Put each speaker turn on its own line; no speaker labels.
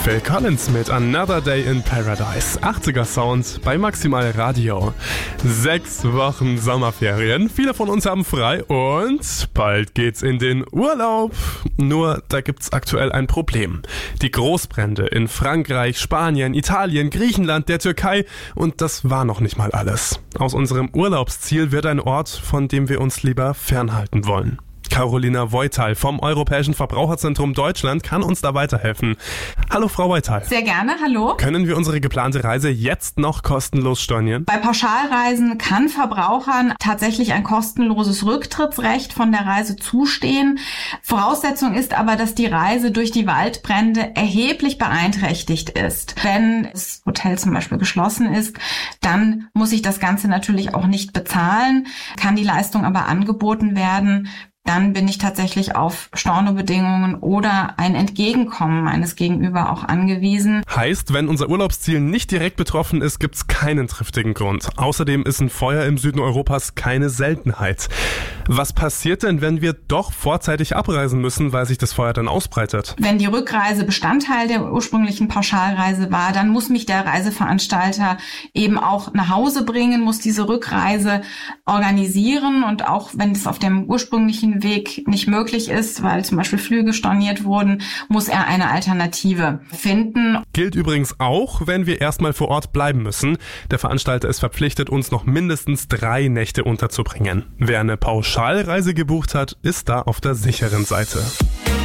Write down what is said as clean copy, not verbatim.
Phil Collins mit Another Day in Paradise. 80er Sound bei Maximal Radio. 6 Wochen Sommerferien. Viele von uns haben frei und bald geht's in den Urlaub. Nur da gibt's aktuell ein Problem. Die Großbrände in Frankreich, Spanien, Italien, Griechenland, der Türkei und das war noch nicht mal alles. Aus unserem Urlaubsziel wird ein Ort, von dem wir uns lieber fernhalten wollen. Carolina Voital vom Europäischen Verbraucherzentrum Deutschland kann uns da weiterhelfen. Hallo Frau Voital.
Sehr gerne, hallo.
Können wir unsere geplante Reise jetzt noch kostenlos stornieren?
Bei Pauschalreisen kann Verbrauchern tatsächlich ein kostenloses Rücktrittsrecht von der Reise zustehen. Voraussetzung ist aber, dass die Reise durch die Waldbrände erheblich beeinträchtigt ist. Wenn das Hotel zum Beispiel geschlossen ist, dann muss ich das Ganze natürlich auch nicht bezahlen, kann die Leistung aber angeboten werden. Dann bin ich tatsächlich auf Stornobedingungen oder ein Entgegenkommen meines Gegenüber auch angewiesen.
Heißt, wenn unser Urlaubsziel nicht direkt betroffen ist, gibt's keinen triftigen Grund. Außerdem ist ein Feuer im Süden Europas keine Seltenheit. Was passiert denn, wenn wir doch vorzeitig abreisen müssen, weil sich das Feuer dann ausbreitet?
Wenn die Rückreise Bestandteil der ursprünglichen Pauschalreise war, dann muss mich der Reiseveranstalter eben auch nach Hause bringen, muss diese Rückreise organisieren und auch wenn es auf dem ursprünglichen Weg nicht möglich ist, weil zum Beispiel Flüge storniert wurden, muss er eine Alternative finden.
Gilt übrigens auch, wenn wir erstmal vor Ort bleiben müssen. Der Veranstalter ist verpflichtet, uns noch mindestens 3 Nächte unterzubringen. Wer eine Pauschalreise gebucht hat, ist da auf der sicheren Seite.